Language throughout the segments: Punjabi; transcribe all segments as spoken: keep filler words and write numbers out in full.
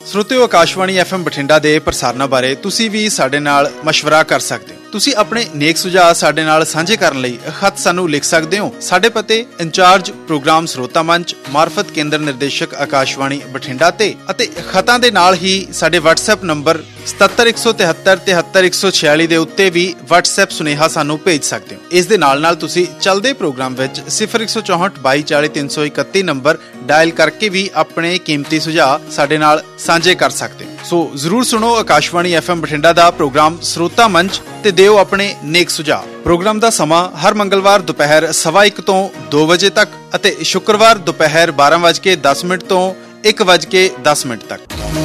ਸਰੋਤਿਓ, ਆਕਾਸ਼ਵਾਣੀ ਐਫ ਐਮ ਬਠਿੰਡਾ ਦੇ ਪ੍ਰਸਾਰਣਾਂ ਬਾਰੇ ਤੁਸੀਂ ਵੀ ਸਾਡੇ ਨਾਲ ਮਸ਼ਵਰਾ ਕਰ ਸਕਦੇ ਹੋ। ਤੁਸੀਂ ਆਪਣੇ ਨੇਕ ਸੁਝਾਅ ਸਾਡੇ ਨਾਲ ਸਾਂਝੇ ਕਰਨ ਲਈ ਖਤ ਸਾਨੂੰ ਲਿਖ ਸਕਦੇ ਹੋ। ਸਾਡੇ ਪਤੇ ਇੰਚਾਰਜ ਪ੍ਰੋਗਰਾਮ ਸਰੋਤਾ ਮੰਚ, ਮਾਰਫਤ ਕੇਂਦਰ ਨਿਰਦੇਸ਼ਕ ਆਕਾਸ਼ਵਾਣੀ ਬਠਿੰਡਾ ਤੇ ਅਤੇ ਖਤਾਂ ਦੇ ਨਾਲ ਹੀ ਸਾਡੇ ਵਟਸਐਪ ਨੰਬਰ ਸਤੱਤਰ ਇੱਕ ਸੌ ਤਿਹੱਤਰ ਤਿਹੱਤਰ ਇੱਕ ਸੌ ਛਿਆਲੀ ਦੇ ਉੱਤੇ ਵੀ ਵਟਸਐਪ ਸੁਨੇਹਾ ਸਾਨੂੰ ਭੇਜ ਸਕਦੇ ਹੋ। ਇਸ ਦੇ ਨਾਲ ਨਾਲ ਤੁਸੀਂ ਚੱਲਦੇ ਪ੍ਰੋਗਰਾਮ ਵਿੱਚ ਸਿਫਰ ਇੱਕ ਸੌ ਚੌਂਹਠ ਬਾਈ ਚਾਲੀ ਤਿੰਨ ਸੌ ਇਕੱਤੀ ਨੰਬਰ ਡਾਇਲ ਕਰਕੇ ਵੀ ਆਪਣੇ ਕੀਮਤੀ ਸੁਝਾਅ ਸਾਡੇ ਨਾਲ ਸਾਂਝੇ ਕਰ ਸਕਦੇ ਹੋ। ਸੋ ਜ਼ਰੂਰ ਸੁਣੋ ਆਕਾਸ਼ਵਾਣੀ ਐਫ ਐਮ ਬਠਿੰਡਾ ਦਾ ਪ੍ਰੋਗਰਾਮ ਸਰੋਤਾ ਮੰਚ ਤੇ ਦਿਓ ਆਪਣੇ ਨੇਕ ਸੁਝਾਅ। ਪ੍ਰੋਗਰਾਮ ਦਾ ਸਮਾਂ ਹਰ ਮੰਗਲਵਾਰ ਦੁਪਹਿਰ ਸਵਾ ਇੱਕ ਤੋਂ ਦੋ ਵਜੇ ਤੱਕ ਅਤੇ ਸ਼ੁੱਕਰਵਾਰ ਦੁਪਹਿਰ ਬਾਰਾਂ ਵੱਜ ਕੇ ਦਸ ਮਿੰਟ ਤੋਂ ਇੱਕ ਵੱਜ ਕੇ ਦਸ ਮਿੰਟ ਤੱਕ।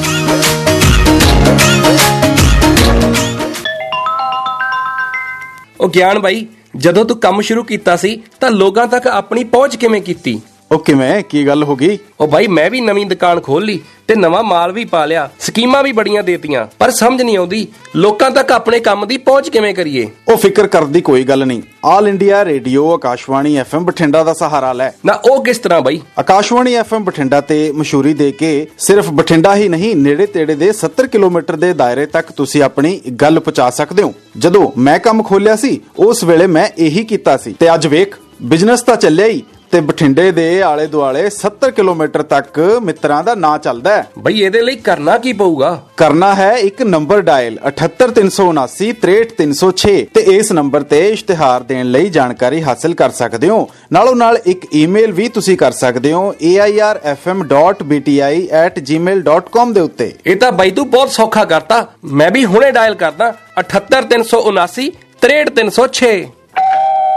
ਉਹ ਗਿਆਨ ਬਾਈ, ਜਦੋਂ ਤੂੰ ਕੰਮ ਸ਼ੁਰੂ ਕੀਤਾ ਸੀ ਤਾਂ ਲੋਕਾਂ ਤੱਕ ਆਪਣੀ ਪਹੁੰਚ ਕਿਵੇਂ ਕੀਤੀ? ਉਹ ਕਿਵੇਂ, ਕੀ ਗੱਲ ਹੋ ਗਈ? ਉਹ ਬਾਈ, ਮੈਂ ਵੀ ਨਵੀਂ ਦੁਕਾਨ ਖੋਲ ਲਈ ਤੇ ਨਵਾਂ ਮਾਲ ਵੀ ਪਾ ਲਿਆ, ਸਕੀਮਾਂ ਵੀ ਬੜੀਆਂ ਦੇਤੀਆਂ, ਪਰ ਸਮਝ ਨਹੀਂ ਆਉਂਦੀ ਲੋਕਾਂ ਤੱਕ ਆਪਣੇ ਕੰਮ ਦੀ ਪਹੁੰਚ ਕਿਵੇਂ ਕਰੀਏ। ਉਹ ਫਿਕਰ ਕਰਨ ਦੀ ਕੋਈ ਗੱਲ ਨਹੀਂ। All India radio Akashvani F M Bathinda ਦਾ ਸਹਾਰਾ ਲੈ। ਨਾ ਉਹ ਕਿਸ ਤਰ੍ਹਾਂ ਬਾਈ? ਆਕਾਸ਼ਵਾਣੀ ਐਫ ਐਮ ਬਠਿੰਡਾ ਤੇ ਮਸ਼ਹੂਰੀ ਦੇ ਕੇ ਸਿਰਫ ਬਠਿੰਡਾ ਹੀ ਨਹੀਂ, ਨੇੜੇ ਤੇੜੇ ਦੇ ਸੱਤਰ ਕਿਲੋਮੀਟਰ ਦੇ ਦਾਇਰੇ ਤੱਕ ਤੁਸੀਂ ਆਪਣੀ ਗੱਲ ਪਹੁੰਚਾ ਸਕਦੇ ਹੋ। ਜਦੋਂ ਮੈਂ ਕੰਮ ਖੋਲਿਆ ਸੀ ਉਸ ਵੇਲੇ ਮੈਂ ਇਹੀ ਕੀਤਾ ਸੀ ਤੇ ਅੱਜ ਵੇਖ, ਬਿਜ਼ਨਸ ਤਾਂ ਚੱਲਿਆ ਹੀ ਤੇ ਬਠਿੰਡੇ ਦੇ ਆਲੇ ਦੁਆਲੇ ਸੱਤਰ ਕਿਲੋਮੀਟਰ ਤੱਕ ਮਿੱਤਰਾਂ ਦਾ ਨਾਂ ਚੱਲਦਾ ਹੈ। ਬਈ ਇਹਦੇ ਲਈ ਕਰਨਾ ਕੀ ਪਊਗਾ? ਕਰਨਾ ਹੈ ਇੱਕ ਨੰਬਰ ਡਾਇਲ ਅਠੱਤਰ ਤਿੰਨ ਸੌ ਉਨਾਸੀ ਤਰੇਹਠ ਤਿੰਨ ਸੌ ਛੇ ਤੇ ਇਸ ਨੰਬਰ ਤੇ ਇਸ਼ਤਿਹਾਰ ਦੇਣ ਲਈ ਜਾਣਕਾਰੀ ਹਾਸਿਲ ਕਰ ਸਕਦੇ ਹੋ। ਨਾਲੋਂ ਨਾਲ ਇੱਕ ਈਮੇਲ ਵੀ ਤੁਸੀਂ ਕਰ ਸਕਦੇ ਹੋ ਏ I R F M dot B T I at ਜੀ ਮੇਲ ਡਾਟ ਕਾਮ ਦੇ ਉੱਤੇ। ਇਹ ਤਾਂ ਬਾਈ ਤੂੰ ਬਹੁਤ ਸੌਖਾ ਕਰਤਾ। ਮੈਂ ਵੀ ਹੁਣੇ ਡਾਇਲ ਕਰਦਾ ਅਠੱਤਰ ਤਿੰਨ ਸੌ ਉਨਾਸੀ ਤਰੇਹਠ ਤਿੰਨ ਸੌ ਛੇ।